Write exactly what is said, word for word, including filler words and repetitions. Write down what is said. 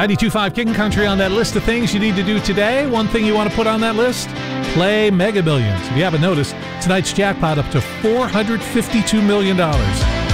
ninety-two point five King Country on that list of things you need to do today. One thing you want to put on that list? Play Mega Millions. If you haven't noticed, tonight's jackpot up to four hundred fifty-two million dollars.